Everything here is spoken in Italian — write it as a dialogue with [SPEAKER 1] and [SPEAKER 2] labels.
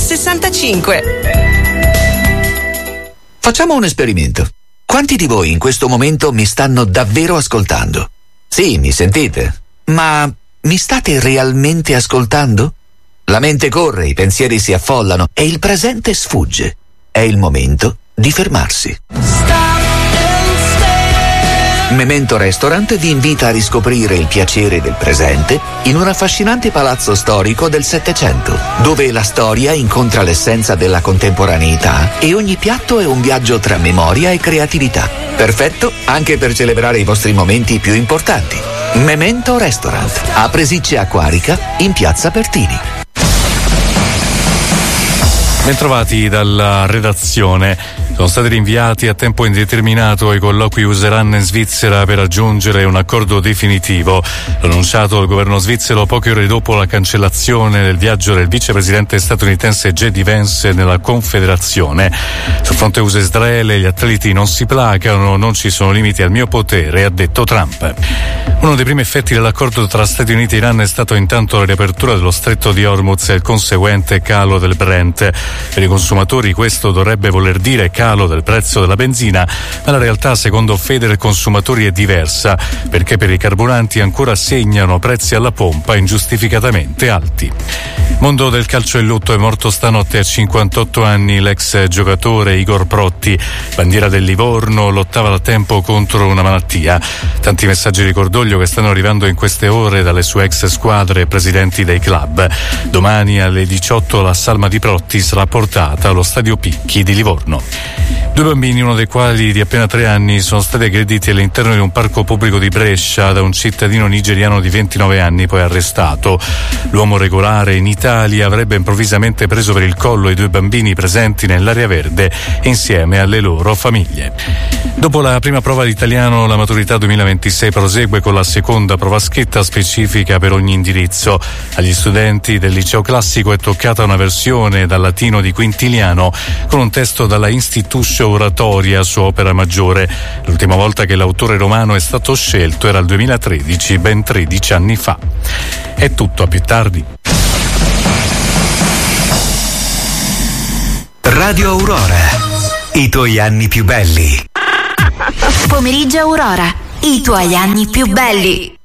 [SPEAKER 1] 65.
[SPEAKER 2] Facciamo un esperimento. Quanti di voi in questo momento mi stanno davvero ascoltando? Sì, mi sentite? Ma mi state realmente ascoltando? La mente corre, i pensieri si affollano e il presente sfugge. È il momento di fermarsi. Memento Restaurant vi invita a riscoprire il piacere del presente in un affascinante palazzo storico del Settecento, dove la storia incontra l'essenza della contemporaneità e ogni piatto è un viaggio tra memoria e creatività. Perfetto anche per celebrare i vostri momenti più importanti. Memento Restaurant, a Presicce Acquarica, in Piazza Pertini.
[SPEAKER 3] Bentrovati dalla redazione. Sono stati rinviati a tempo indeterminato i colloqui useranno in Svizzera per raggiungere un accordo definitivo. L'ha annunciato il governo svizzero poche ore dopo la cancellazione del viaggio del vicepresidente statunitense J.D. Vance nella Confederazione. Sul fronte USA-Israele gli atleti non si placano, non ci sono limiti al mio potere, ha detto Trump. Uno dei primi effetti dell'accordo tra Stati Uniti e Iran è stato intanto la riapertura dello stretto di Hormuz e il conseguente calo del Brent. Per i consumatori questo dovrebbe voler dire calo del prezzo della benzina, ma la realtà secondo Federconsumatori è diversa, perché per i carburanti ancora segnano prezzi alla pompa ingiustificatamente alti. Mondo del calcio in lutto, è morto stanotte a 58 anni l'ex giocatore Igor Protti, bandiera del Livorno, lottava da tempo contro una malattia. Tanti messaggi di cordoglio che stanno arrivando in queste ore dalle sue ex squadre e presidenti dei club. Domani alle 18 la salma di Protti sarà portata allo Stadio Picchi di Livorno. 2 bambini, uno dei quali di appena 3 anni, sono stati aggrediti all'interno di un parco pubblico di Brescia da un cittadino nigeriano di 29 anni, poi arrestato. L'uomo regolare in Italia avrebbe improvvisamente preso per il collo i 2 bambini presenti nell'area verde insieme alle loro famiglie. Dopo la prima prova di italiano, la maturità 2026 prosegue con la seconda prova scritta specifica per ogni indirizzo. Agli studenti del liceo classico è toccata una versione dal latino di Quintiliano con un testo dalla Institutio Oratoria su opera maggiore. L'ultima volta che l'autore romano è stato scelto era il 2013, ben 13 anni fa. È tutto, a più tardi.
[SPEAKER 4] Radio Aurora, i tuoi anni più belli.
[SPEAKER 5] Pomeriggio Aurora, i tuoi anni più belli.